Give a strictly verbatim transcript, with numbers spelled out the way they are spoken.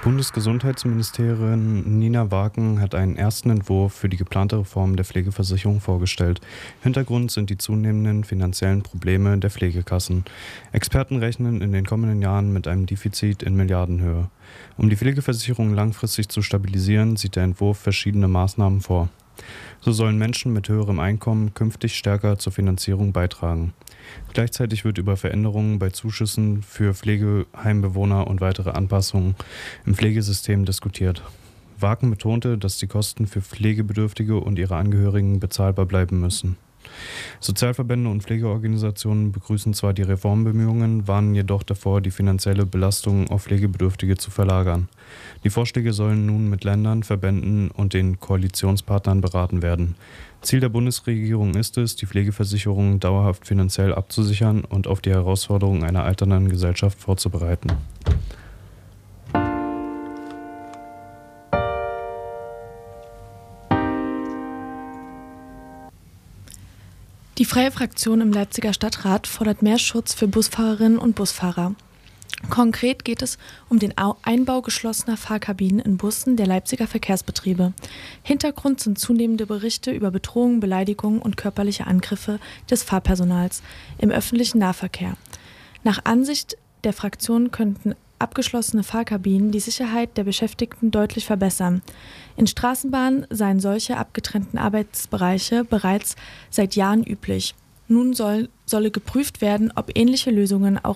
Bundesgesundheitsministerin Nina Wagen hat einen ersten Entwurf für die geplante Reform der Pflegeversicherung vorgestellt. Hintergrund sind die zunehmenden finanziellen Probleme der Pflegekassen. Experten rechnen in den kommenden Jahren mit einem Defizit in Milliardenhöhe. Um die Pflegeversicherung langfristig zu stabilisieren, sieht der Entwurf verschiedene Maßnahmen vor. So sollen Menschen mit höherem Einkommen künftig stärker zur Finanzierung beitragen. Gleichzeitig wird über Veränderungen bei Zuschüssen für Pflegeheimbewohner und weitere Anpassungen im Pflegesystem diskutiert. Wagen betonte, dass die Kosten für Pflegebedürftige und ihre Angehörigen bezahlbar bleiben müssen. Sozialverbände und Pflegeorganisationen begrüßen zwar die Reformbemühungen, warnen jedoch davor, die finanzielle Belastung auf Pflegebedürftige zu verlagern. Die Vorschläge sollen nun mit Ländern, Verbänden und den Koalitionspartnern beraten werden. Ziel der Bundesregierung ist es, die Pflegeversicherung dauerhaft finanziell abzusichern und auf die Herausforderungen einer alternden Gesellschaft vorzubereiten. Die Freie Fraktion im Leipziger Stadtrat fordert mehr Schutz für Busfahrerinnen und Busfahrer. Konkret geht es um den Einbau geschlossener Fahrkabinen in Bussen der Leipziger Verkehrsbetriebe. Hintergrund sind zunehmende Berichte über Bedrohungen, Beleidigungen und körperliche Angriffe des Fahrpersonals im öffentlichen Nahverkehr. Nach Ansicht der Fraktion könnten abgeschlossene Fahrkabinen die Sicherheit der Beschäftigten deutlich verbessern. In Straßenbahnen seien solche abgetrennten Arbeitsbereiche bereits seit Jahren üblich. Nun soll, solle geprüft werden, ob ähnliche Lösungen auch